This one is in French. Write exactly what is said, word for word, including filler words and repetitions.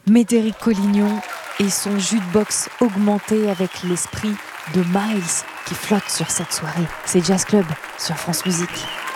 Médéric Collignon et son jukebox augmenté avec l'esprit de Miles qui flotte sur cette soirée. C'est Jazz Club sur France Musique.